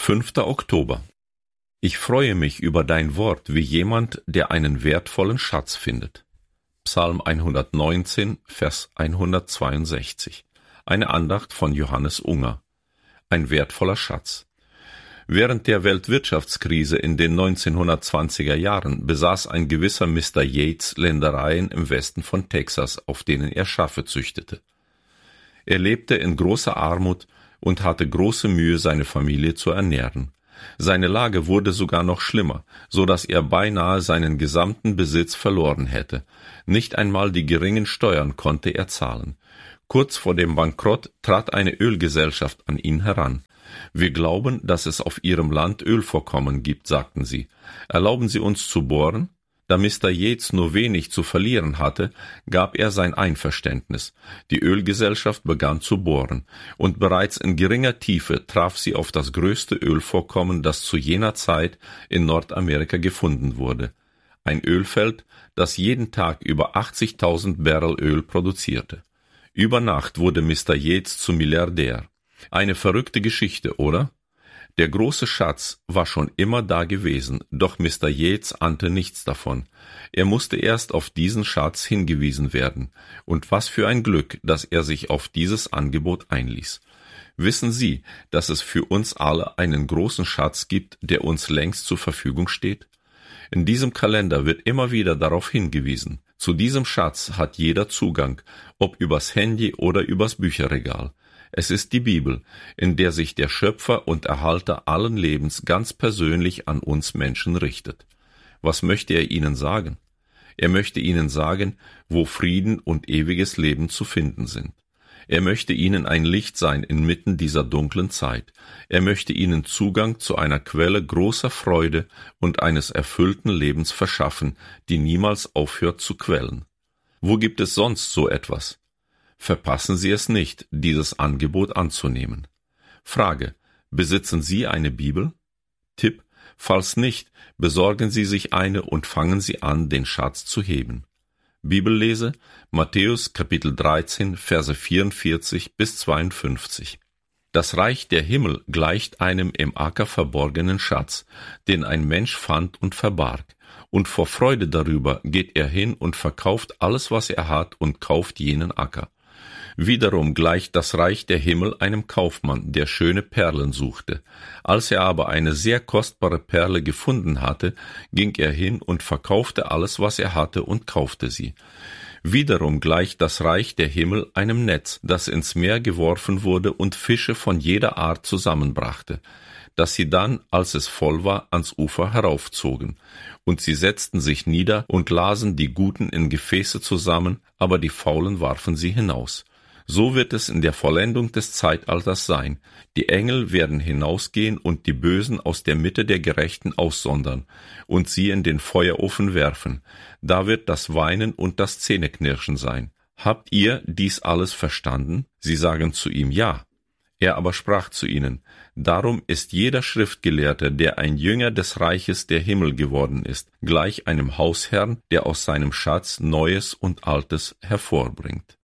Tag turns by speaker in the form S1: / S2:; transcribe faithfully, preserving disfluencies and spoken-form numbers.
S1: fünfter Oktober. Ich freue mich über dein Wort wie jemand, der einen wertvollen Schatz findet. Psalm hundertneunzehn, Vers hundertzweiundsechzig. Eine Andacht von Johannes Unger. Ein wertvoller Schatz. Während der Weltwirtschaftskrise in den neunzehnhundertzwanziger Jahren besaß ein gewisser Mister Yates Ländereien im Westen von Texas, auf denen er Schafe züchtete. Er lebte in großer Armut und hatte große Mühe, seine Familie zu ernähren. Seine Lage wurde sogar noch schlimmer, so dass er beinahe seinen gesamten Besitz verloren hätte. Nicht einmal die geringen Steuern konnte er zahlen. Kurz vor dem Bankrott trat eine Ölgesellschaft an ihn heran. Wir glauben, dass es auf Ihrem Land Ölvorkommen gibt, sagten sie. Erlauben Sie uns zu bohren? Da Mister Yates nur wenig zu verlieren hatte, gab er sein Einverständnis. Die Ölgesellschaft begann zu bohren, und bereits in geringer Tiefe traf sie auf das größte Ölvorkommen, das zu jener Zeit in Nordamerika gefunden wurde. Ein Ölfeld, das jeden Tag über achtzigtausend Barrel Öl produzierte. Über Nacht wurde Mister Yates zum Milliardär. Eine verrückte Geschichte, oder? Der große Schatz war schon immer da gewesen, doch Mister Yates ahnte nichts davon. Er musste erst auf diesen Schatz hingewiesen werden. Und was für ein Glück, dass er sich auf dieses Angebot einließ. Wissen Sie, dass es für uns alle einen großen Schatz gibt, der uns längst zur Verfügung steht? In diesem Kalender wird immer wieder darauf hingewiesen. Zu diesem Schatz hat jeder Zugang, ob übers Handy oder übers Bücherregal. Es ist die Bibel, in der sich der Schöpfer und Erhalter allen Lebens ganz persönlich an uns Menschen richtet. Was möchte er ihnen sagen? Er möchte ihnen sagen, wo Frieden und ewiges Leben zu finden sind. Er möchte ihnen ein Licht sein inmitten dieser dunklen Zeit. Er möchte ihnen Zugang zu einer Quelle großer Freude und eines erfüllten Lebens verschaffen, die niemals aufhört zu quellen. Wo gibt es sonst so etwas? Verpassen Sie es nicht, dieses Angebot anzunehmen. Frage: Besitzen Sie eine Bibel? Tipp: Falls nicht, besorgen Sie sich eine und fangen Sie an, den Schatz zu heben. Bibellese: Matthäus Kapitel dreizehn, Verse vierundvierzig bis zweiundfünfzig. Das Reich der Himmel gleicht einem im Acker verborgenen Schatz, den ein Mensch fand und verbarg. Und vor Freude darüber geht er hin und verkauft alles, was er hat, und kauft jenen Acker. Wiederum gleicht das Reich der Himmel einem Kaufmann, der schöne Perlen suchte. Als er aber eine sehr kostbare Perle gefunden hatte, ging er hin und verkaufte alles, was er hatte, und kaufte sie. Wiederum gleicht das Reich der Himmel einem Netz, das ins Meer geworfen wurde und Fische von jeder Art zusammenbrachte, dass sie dann, als es voll war, ans Ufer heraufzogen. Und sie setzten sich nieder und lasen die Guten in Gefäße zusammen, aber die Faulen warfen sie hinaus. So wird es in der Vollendung des Zeitalters sein. Die Engel werden hinausgehen und die Bösen aus der Mitte der Gerechten aussondern und sie in den Feuerofen werfen. Da wird das Weinen und das Zähneknirschen sein. Habt ihr dies alles verstanden? Sie sagen zu ihm: Ja. Er aber sprach zu ihnen: Darum ist jeder Schriftgelehrte, der ein Jünger des Reiches der Himmel geworden ist, gleich einem Hausherrn, der aus seinem Schatz Neues und Altes hervorbringt.